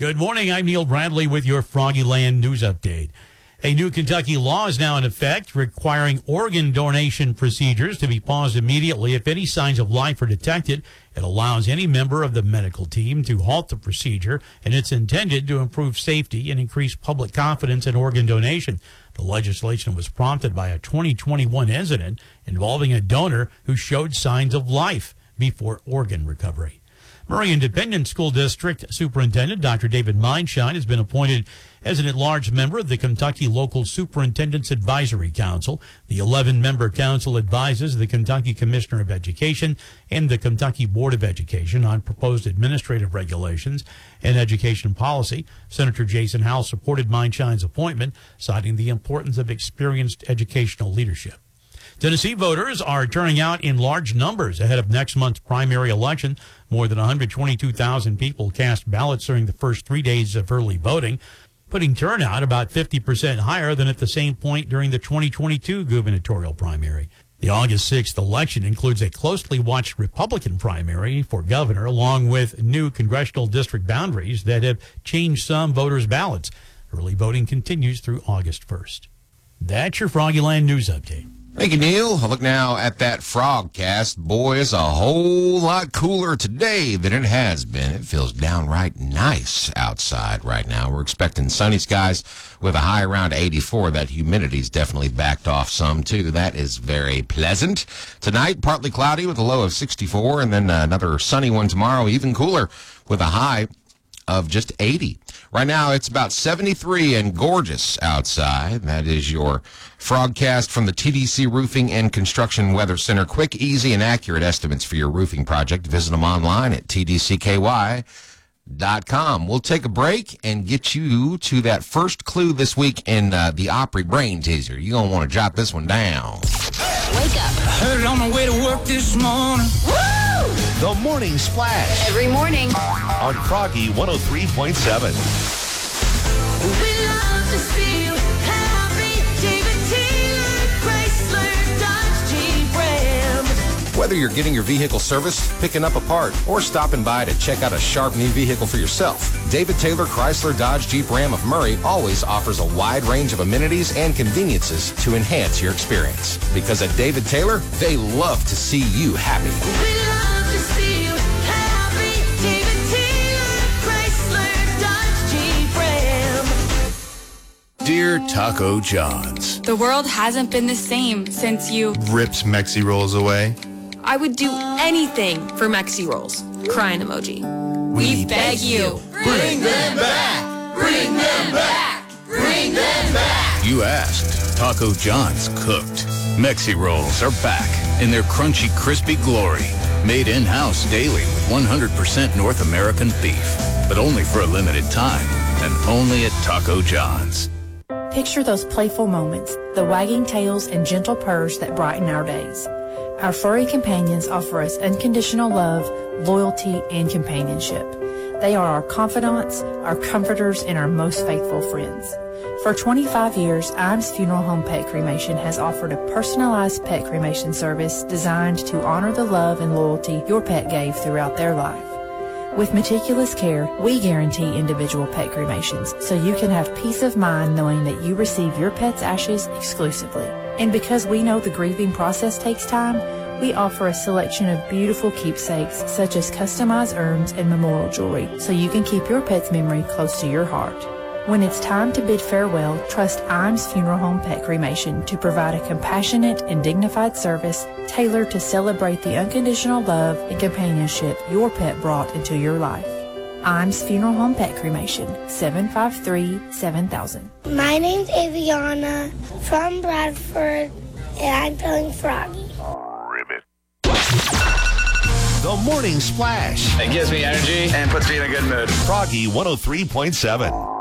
Good morning. I'm Neil Bradley with your Froggy Land News Update. A new Kentucky law is now in effect requiring organ donation procedures to be paused immediately if any signs of life are detected. It allows any member of the medical team to halt the procedure, and it's intended to improve safety and increase public confidence in organ donation. The legislation was prompted by a 2021 incident involving a donor who showed signs of life before organ recovery. Murray Independent School District Superintendent Dr. David Mindshine has been appointed as an at-large member of the Kentucky Local Superintendent's Advisory Council. The 11-member council advises the Kentucky Commissioner of Education and the Kentucky Board of Education on proposed administrative regulations and education policy. Senator Jason Howell supported Mindshine's appointment, citing the importance of experienced educational leadership. Tennessee voters are turning out in large numbers ahead of next month's primary election. More than 122,000 people cast ballots during the first 3 days of early voting, putting turnout about 50% higher than at the same point during the 2022 gubernatorial primary. The August 6th election includes a closely watched Republican primary for governor, along with new congressional district boundaries that have changed some voters' ballots. Early voting continues through August 1st. That's your Froggyland News Update. Thank you, Neil. I look now at that Frogcast. Boy, it's a whole lot cooler today than it has been. It feels downright nice outside right now. We're expecting sunny skies with a high around 84. That humidity's definitely backed off some, too. That is very pleasant. Tonight, partly cloudy with a low of 64, and then another sunny one tomorrow, even cooler with a high of just 80. Right now, it's about 73 and gorgeous outside. That is your Frogcast from the TDC Roofing and Construction Weather Center. Quick, easy, and accurate estimates for your roofing project. Visit them online at tdcky.com. We'll take a break and get you to that first clue this week in the Opry Brain Teaser. You're going to want to jot this one down. Wake up. I heard it on my way to work this morning. Woo! The Morning Splash. Every morning. On Froggy 103.7. We love to see you happy. David Taylor, Chrysler, Dodge, Jeep, Ram. Whether you're getting your vehicle serviced, picking up a part, or stopping by to check out a sharp new vehicle for yourself, David Taylor Chrysler Dodge Jeep Ram of Murray always offers a wide range of amenities and conveniences to enhance your experience. Because at David Taylor, they love to see you happy. We love to see you happy. David Taylor, Chrysler, Dodge, Jeep, Ram. Dear Taco John's. The world hasn't been the same since you ripped Mexi Rolls away. I would do anything for Mexi Rolls. Crying emoji. We beg you. Bring them back! Bring them back! Bring them back! You asked. Taco John's cooked. Mexi Rolls are back in their crunchy, crispy glory. Made in-house daily with 100% North American beef. But only for a limited time. And only at Taco John's. Picture those playful moments, the wagging tails and gentle purrs that brighten our days. Our furry companions offer us unconditional love, loyalty, and companionship. They are our confidants, our comforters, and our most faithful friends. For 25 years, Iams Funeral Home Pet Cremation has offered a personalized pet cremation service designed to honor the love and loyalty your pet gave throughout their life. With meticulous care, we guarantee individual pet cremations, so you can have peace of mind knowing that you receive your pet's ashes exclusively. And because we know the grieving process takes time, we offer a selection of beautiful keepsakes such as customized urns and memorial jewelry, so you can keep your pet's memory close to your heart. When it's time to bid farewell, trust Iams Funeral Home Pet Cremation to provide a compassionate and dignified service tailored to celebrate the unconditional love and companionship your pet brought into your life. Iams Funeral Home Pet Cremation, 753-7000. My name's Aviana from Bradford, and I'm feeling froggy. Ribbit. The Morning Splash. It gives me energy and puts me in a good mood. Froggy 103.7.